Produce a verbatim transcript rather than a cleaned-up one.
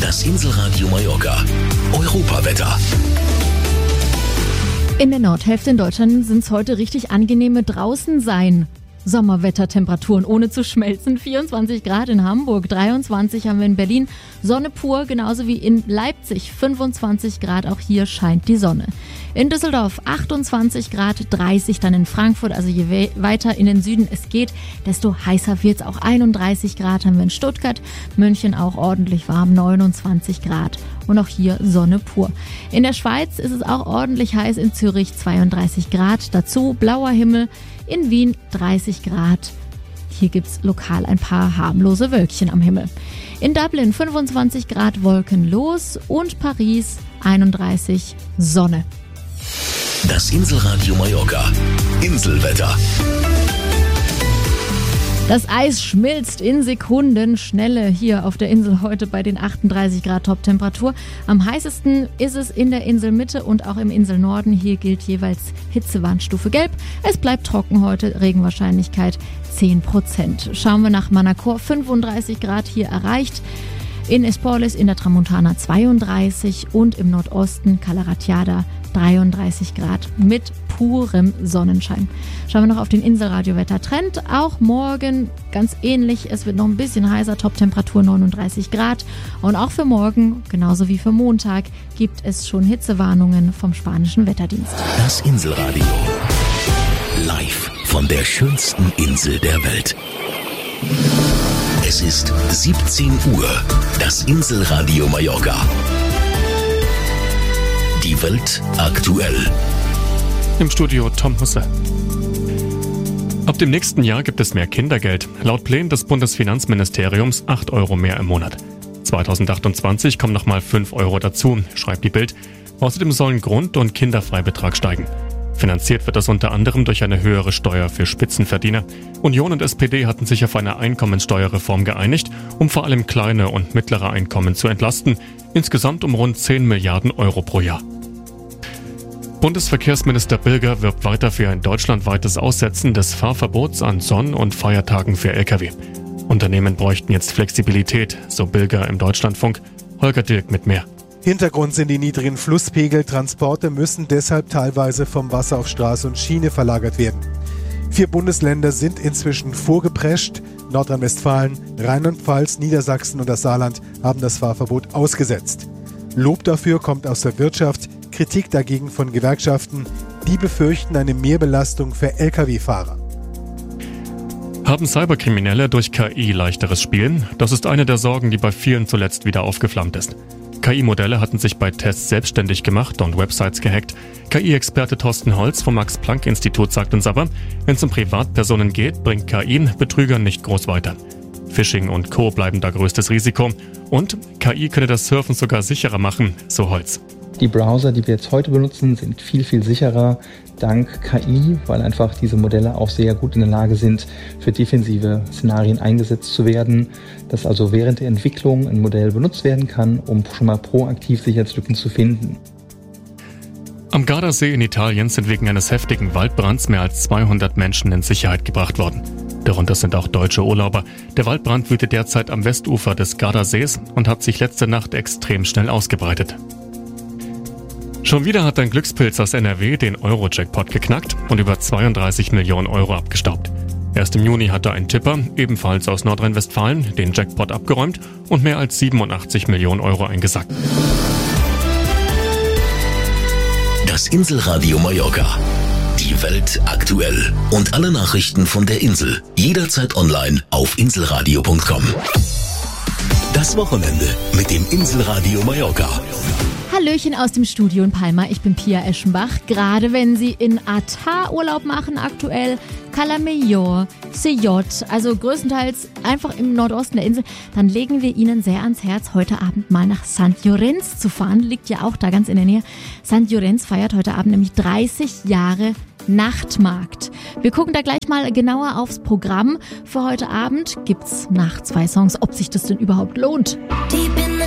Das Inselradio Mallorca. Europawetter. In der Nordhälfte in Deutschland sind es heute richtig angenehme Draußensein. Sommerwettertemperaturen ohne zu schmelzen. vierundzwanzig Grad in Hamburg, dreiundzwanzig haben wir in Berlin. Sonne pur, genauso wie in Leipzig. fünfundzwanzig Grad, auch hier scheint die Sonne. In Düsseldorf achtundzwanzig Grad, dreißig dann in Frankfurt. Also je we- weiter in den Süden es geht, desto heißer wird es. Auch einunddreißig Grad haben wir in Stuttgart. München auch ordentlich warm, neunundzwanzig Grad. Und auch hier Sonne pur. In der Schweiz ist es auch ordentlich heiß, in Zürich zweiunddreißig Grad. Dazu blauer Himmel, in Wien dreißig Grad. Hier gibt es lokal ein paar harmlose Wölkchen am Himmel. In Dublin fünfundzwanzig Grad wolkenlos und Paris einunddreißig Sonne. Das Inselradio Mallorca. Inselwetter. Das Eis schmilzt in Sekundenschnelle hier auf der Insel heute bei den achtunddreißig Grad Toptemperatur. Am heißesten ist es in der Inselmitte und auch im Inselnorden. Hier gilt jeweils Hitzewarnstufe Gelb. Es bleibt trocken heute, Regenwahrscheinlichkeit zehn Prozent. Schauen wir nach Manacor, fünfunddreißig Grad hier erreicht. In Esporles in der Tramontana zweiunddreißig und im Nordosten Calaratiada dreiunddreißig Grad mit purem Sonnenschein. Schauen wir noch auf den Inselradio-Wetter-Trend. Auch morgen ganz ähnlich. Es wird noch ein bisschen heißer, Toptemperatur neununddreißig Grad. Und auch für morgen, genauso wie für Montag, gibt es schon Hitzewarnungen vom spanischen Wetterdienst. Das Inselradio. Live von der schönsten Insel der Welt. Es ist siebzehn Uhr. Das Inselradio Mallorca. Die Welt aktuell. Im Studio Tom Husse. Ab dem nächsten Jahr gibt es mehr Kindergeld. Laut Plänen des Bundesfinanzministeriums acht Euro mehr im Monat. zweitausendachtundzwanzig kommen nochmal fünf Euro dazu, schreibt die Bild. Außerdem sollen Grund- und Kinderfreibetrag steigen. Finanziert wird das unter anderem durch eine höhere Steuer für Spitzenverdiener. Union und S P D hatten sich auf eine Einkommensteuerreform geeinigt, um vor allem kleine und mittlere Einkommen zu entlasten. Insgesamt um rund zehn Milliarden Euro pro Jahr. Bundesverkehrsminister Bilger wirbt weiter für ein deutschlandweites Aussetzen des Fahrverbots an Sonn- und Feiertagen für L K W. Unternehmen bräuchten jetzt Flexibilität, so Bilger im Deutschlandfunk. Holger Dilk mit mehr. Hintergrund sind die niedrigen Flusspegel. Transporte müssen deshalb teilweise vom Wasser auf Straße und Schiene verlagert werden. Vier Bundesländer sind inzwischen vorgeprescht. Nordrhein-Westfalen, Rheinland-Pfalz, Niedersachsen und das Saarland haben das Fahrverbot ausgesetzt. Lob dafür kommt aus der Wirtschaft, Kritik dagegen von Gewerkschaften. Die befürchten eine Mehrbelastung für L K W-Fahrer. Haben Cyberkriminelle durch K I leichteres Spielen? Das ist eine der Sorgen, die bei vielen zuletzt wieder aufgeflammt ist. K I-Modelle hatten sich bei Tests selbstständig gemacht und Websites gehackt. K I-Experte Thorsten Holz vom Max-Planck-Institut sagt uns aber, wenn es um Privatpersonen geht, bringt K I Betrügern nicht groß weiter. Phishing und Co. bleiben da größtes Risiko. Und K I könne das Surfen sogar sicherer machen, so Holz. Die Browser, die wir jetzt heute benutzen, sind viel, viel sicherer dank K I, weil einfach diese Modelle auch sehr gut in der Lage sind, für defensive Szenarien eingesetzt zu werden, dass also während der Entwicklung ein Modell benutzt werden kann, um schon mal proaktiv Sicherheitslücken zu finden. Am Gardasee in Italien sind wegen eines heftigen Waldbrands mehr als zweihundert Menschen in Sicherheit gebracht worden. Darunter sind auch deutsche Urlauber. Der Waldbrand wütet derzeit am Westufer des Gardasees und hat sich letzte Nacht extrem schnell ausgebreitet. Schon wieder hat ein Glückspilz aus N R W den Euro-Jackpot geknackt und über zweiunddreißig Millionen Euro abgestaubt. Erst im Juni hatte ein Tipper, ebenfalls aus Nordrhein-Westfalen, den Jackpot abgeräumt und mehr als siebenundachtzig Millionen Euro eingesackt. Das Inselradio Mallorca. Die Welt aktuell. Und alle Nachrichten von der Insel. Jederzeit online auf inselradio punkt com. Das Wochenende mit dem Inselradio Mallorca. Hallöchen aus dem Studio in Palma, ich bin Pia Eschenbach. Gerade wenn Sie in Atar Urlaub machen aktuell, Cala Melhor, Sejot, also größtenteils einfach im Nordosten der Insel, dann legen wir Ihnen sehr ans Herz, heute Abend mal nach Sant Llorenç zu fahren. Liegt ja auch da ganz in der Nähe. Sant Llorenç feiert heute Abend nämlich dreißig Jahre Nachtmarkt. Wir gucken da gleich mal genauer aufs Programm. Für heute Abend gibt's nach zwei Songs, ob sich das denn überhaupt lohnt.